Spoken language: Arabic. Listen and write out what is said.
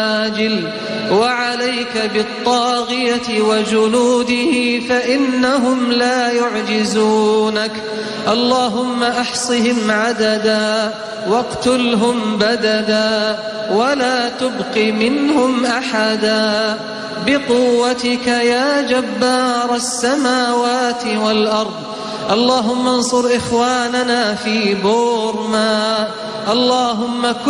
وعليك بالطاغية وجنوده فإنهم لا يعجزونك. اللهم أحصهم عددا واقتلهم بددا ولا تبق منهم أحدا بقوتك يا جبار السماوات والأرض. اللهم انصر إخواننا في بورما. اللهم